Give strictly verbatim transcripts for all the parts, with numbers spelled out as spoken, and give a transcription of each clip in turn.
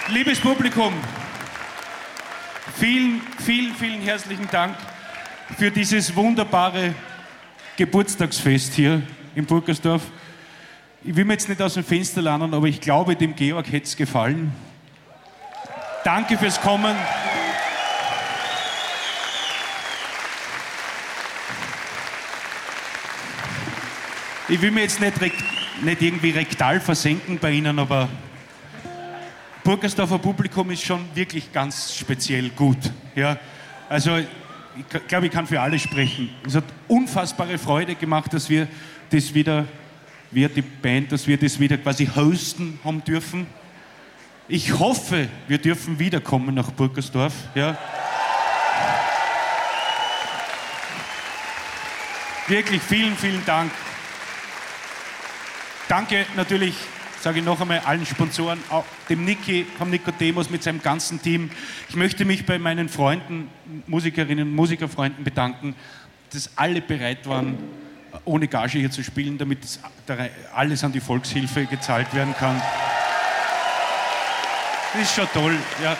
Liebes Publikum, vielen, vielen, vielen herzlichen Dank für dieses wunderbare Geburtstagsfest hier in Burgersdorf. Ich will mir jetzt nicht aus dem Fenster landen, aber ich glaube, dem Georg hätte es gefallen. Danke fürs Kommen. Ich will mir jetzt nicht, nicht irgendwie rektal versenken bei Ihnen, aber Burgersdorfer Publikum ist schon wirklich ganz speziell gut. Ja? Also ich glaube, ich kann für alle sprechen. Es hat unfassbare Freude gemacht, dass wir das wieder, wir die Band, dass wir das wieder quasi hosten haben dürfen. Ich hoffe, wir dürfen wiederkommen nach Burgersdorf. Ja? Wirklich vielen, vielen Dank. Danke natürlich, sage ich noch einmal, allen Sponsoren, auch dem Niki, vom Nikodemus mit seinem ganzen Team. Ich möchte mich bei meinen Freunden, Musikerinnen und Musikerfreunden bedanken, dass alle bereit waren, ohne Gage hier zu spielen, damit das alles an die Volkshilfe gezahlt werden kann. Das ist schon toll, ja.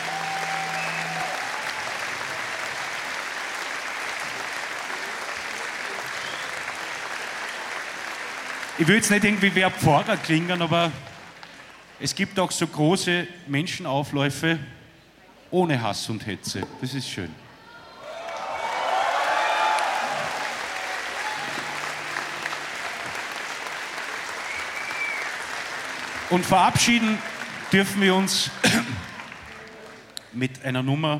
Ich will jetzt nicht irgendwie wie ein Pfarrer klingen, aber es gibt auch so große Menschenaufläufe ohne Hass und Hetze. Das ist schön. Und verabschieden dürfen wir uns mit einer Nummer.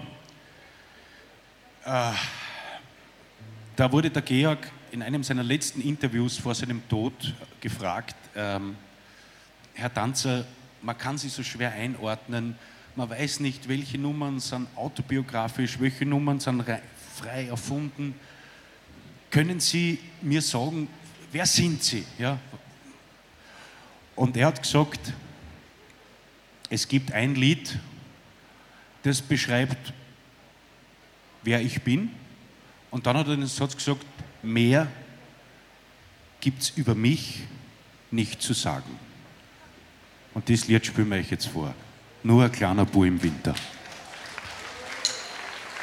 Äh, da wurde der Georg in einem seiner letzten Interviews vor seinem Tod gefragt, ähm, Herr Tanzer, man kann Sie so schwer einordnen, man weiß nicht, welche Nummern sind autobiografisch, welche Nummern sind frei erfunden. Können Sie mir sagen, wer sind Sie? Ja? Und er hat gesagt, es gibt ein Lied, das beschreibt, wer ich bin. Und dann hat er den Satz gesagt, mehr gibt es über mich nicht zu sagen. Und das Lied spielen wir euch jetzt vor. Nur ein kleiner Bub im Winter.